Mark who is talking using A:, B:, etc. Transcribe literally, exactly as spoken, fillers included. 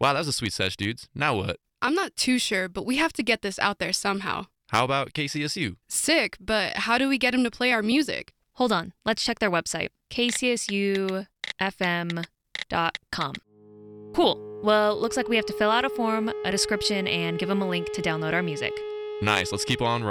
A: Wow, that was a sweet sesh, dudes. Now what?
B: I'm not too sure, but we have to get this out there somehow.
A: How about K C S U?
B: Sick, but how do we get him to play our music?
C: Hold on, let's check their website, k c s u f m dot com. Cool. Well, looks like we have to fill out a form, a description, and give them a link to download our music.
A: Nice, let's keep on rolling.